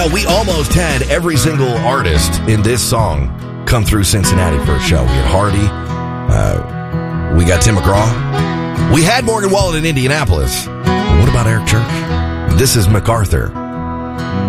We almost had every single artist in this song come through Cincinnati for a show. We had Hardy. We got Tim McGraw. We had Morgan Wallen in Indianapolis. What about Eric Church? This is MacArthur.